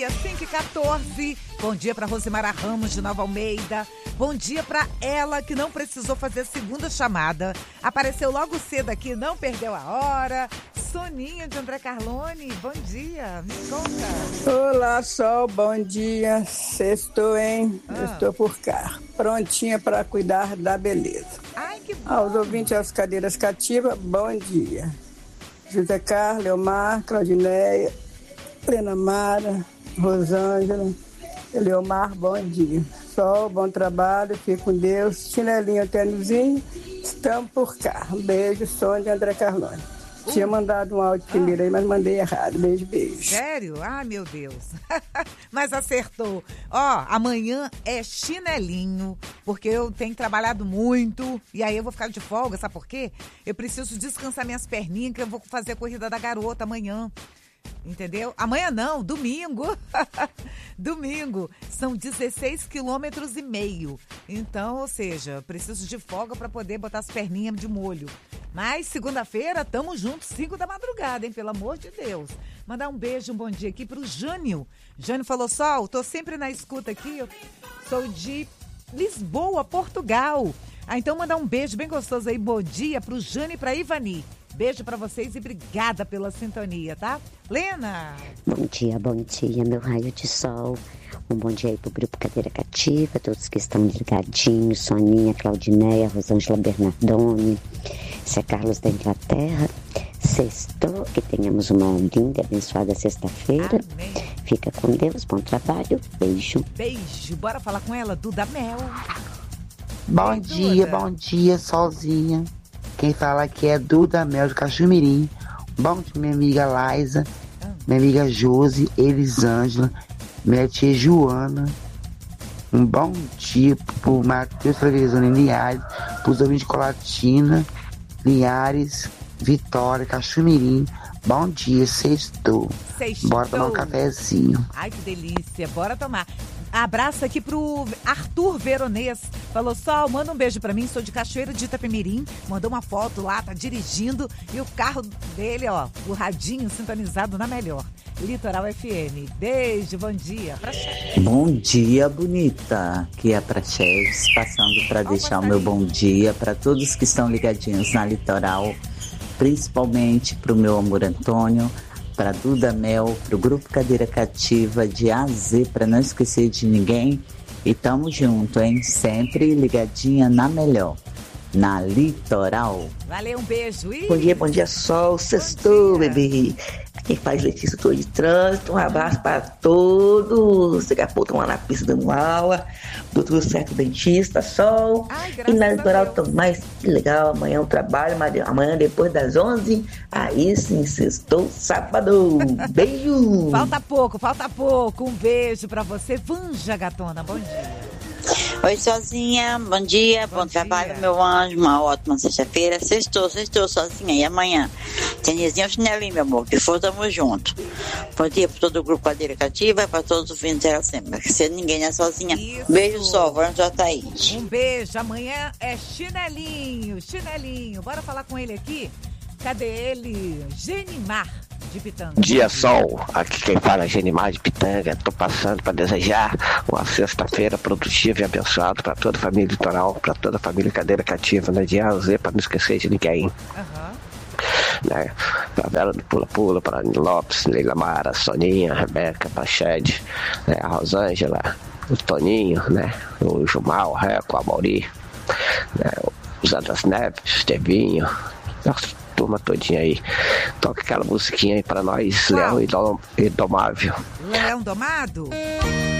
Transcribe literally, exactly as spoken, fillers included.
cinco e quatorze. Bom dia para Rosemara Ramos de Nova Almeida. Bom dia para ela que não precisou fazer a segunda chamada. Apareceu logo cedo aqui, não perdeu a hora. Soninha de André Carlone, bom dia, me conta. Olá, Sol, bom dia. Sextou, hein? Ah. Estou por cá, prontinha para cuidar da beleza. Ai, que bom. Aos ouvintes das cadeiras cativas, bom dia. José Carlos, Leomar, Claudineia, Helena Mara, Rosângela, Eleomar, bom dia. Sol, bom trabalho, fique com Deus. Chinelinho, tênisinho, estamos por cá. Um beijo, Sônia de André Carlone. Uh. Tinha mandado um áudio primeiro aí, mas mandei errado. Beijo, beijo. Sério? Ai, meu Deus. Mas acertou. Ó, amanhã é chinelinho, porque eu tenho trabalhado muito, e aí eu vou ficar de folga, sabe por quê? Eu preciso descansar minhas perninhas, que eu vou fazer a corrida da garota amanhã. Entendeu? Amanhã não, domingo. Domingo. São dezesseis quilômetros e meio. Então, ou seja, preciso de folga para poder botar as perninhas de molho. Mas segunda-feira, tamo juntos, cinco da madrugada, hein? Pelo amor de Deus. Mandar um beijo, um bom dia aqui pro Jânio. Jânio falou, Sol, tô sempre na escuta aqui. Eu sou de Lisboa, Portugal. Ah, então mandar um beijo bem gostoso aí, bom dia pro Jânio e pra Ivani. Beijo pra vocês e obrigada pela sintonia, tá? Lena! Bom dia, bom dia, meu raio de sol. Um bom dia aí pro Grupo Cadeira Cativa, todos que estão ligadinhos, Soninha, Claudineia, Rosângela Bernardoni, Zé Carlos da Inglaterra. Sextou, que tenhamos uma linda e abençoada sexta-feira. Amém. Fica com Deus, bom trabalho, beijo. Beijo, bora falar com ela, Duda Mel. Bom Ei, dia, Duda. bom dia, Solzinha. Quem fala aqui é Duda Mel de Caxumirim. Bom dia, minha amiga Laísa, minha amiga Josi, Elisângela, minha tia Joana. Um bom dia pro Matheus Trevisano em Linhares, pros ouvintes de Colatina, Linhares, Vitória, Caxumirim. Bom dia, sextou. Sextou. Bora tomar um cafezinho. Ai, que delícia, bora tomar. Abraço aqui pro Arthur Veronês. Falou, Sol, manda um beijo pra mim, sou de Cachoeira de Itapemirim. Mandou uma foto lá, tá dirigindo. E o carro dele, ó, o radinho sintonizado na melhor. Litoral F M. Beijo, bom dia. Bom dia, bonita. Aqui é a Praxedes, passando para deixar o meu bom dia para todos que estão ligadinhos na Litoral, principalmente pro meu amor Antônio, para Duda Mel, pro Grupo Cadeira Cativa, de A a Z, para não esquecer de ninguém. E tamo junto, hein? Sempre ligadinha na melhor, na Litoral. Valeu, um beijo. E... Bom dia, bom dia, Sol. Sextou, bebê. Quem faz Letícia, tô de trânsito. Um abraço para todos. Daqui a pouco estão lá na pista dando aula. Deu tudo certo, dentista, Sol. Ai, e na Litoral também. Que legal. Amanhã eu trabalho, mas amanhã depois das onze. Aí sim, sextou, sábado. Beijo. Falta pouco, falta pouco. Um beijo pra você. Vanja, gatona. Bom dia. Oi, Sozinha, bom dia, bom, bom dia. Trabalho, meu anjo, uma ótima sexta-feira. Sextou, sextou, Sozinha, e amanhã? Tênisinho ou chinelinho, meu amor, que for, tamo junto. Bom dia para todo o Grupo Cadeira Cativa e para todos os ouvintes dela sempre. Se ninguém é sozinha. Isso. Beijo, Sol, vamos já tá aí. Um beijo, amanhã é chinelinho, chinelinho. Bora falar com ele aqui? Cadê ele? Genimar de Pitanga. Dia Sol, aqui quem fala é Genimar de Pitanga. Tô passando para desejar uma sexta-feira produtiva e abençoada para toda a família Litoral, para toda a família Cadeira Cativa, né? De A a Z, para não esquecer de ninguém. Uhum. Né? Pra Bela do Pula Pula, para Anny Lopes, Leila Mara, Soninha, Rebeca, Pachede, né? A Rosângela, o Toninho, né? O Jumal, o Reco, a Mauri, né? O Zé das Neves, o Estevinho, nossa turma todinha aí. Toca aquela musiquinha aí pra nós, Leão Indomável. Leão Domado?